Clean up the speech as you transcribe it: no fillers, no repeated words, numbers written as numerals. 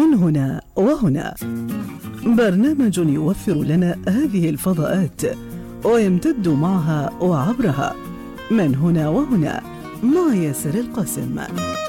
من هنا وهنا، برنامج يوفر لنا هذه الفضاءات ويمتد معها وعبرها. من هنا وهنا مع ياسر القاسم.